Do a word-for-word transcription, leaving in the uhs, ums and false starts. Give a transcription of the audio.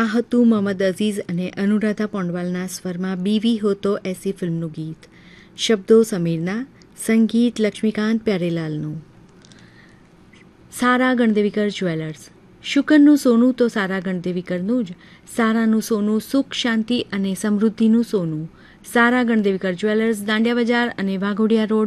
આ હતું મોહમ્મદ અઝીઝ અને અનુરાધા પોંડવાલના સ્વરમાં બીવી હો તો એસી ફિલ્મનું ગીત. શબ્દો સમીરના, સંગીત લક્ષ્મીકાંત પ્યારેલાલનું. સારા ગણદેવીકર જ્વેલર્સ. શુકનનું સોનું તો સારા ગણદેવીકરનું જ. સારાનું સોનું સુખ, શાંતિ અને સમૃદ્ધિનું સોનું. સારા ગણદેવીકર જ્વેલર્સ, દાંડિયા બજાર અને વાઘોડિયા રોડ,